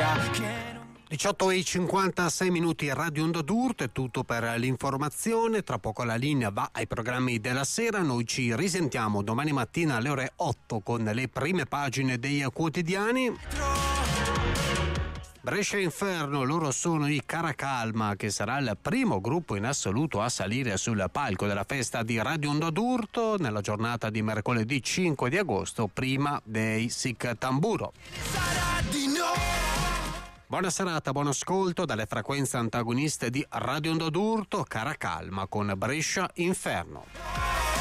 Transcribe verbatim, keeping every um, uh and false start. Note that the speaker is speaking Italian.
diciotto e cinquantasei minuti, Radio Onda d'Urto, è tutto per l'informazione. Tra poco la linea va ai programmi della sera. Noi ci risentiamo domani mattina alle ore otto con le prime pagine dei quotidiani. Brescia Inferno, loro sono i Caracalma, che sarà il primo gruppo in assoluto a salire sul palco della festa di Radio Onda d'Urto nella giornata di mercoledì cinque di agosto, prima dei Sic Tamburo. Buona serata, buon ascolto dalle frequenze antagoniste di Radio Onda d'Urto. Caracalma con Brescia Inferno.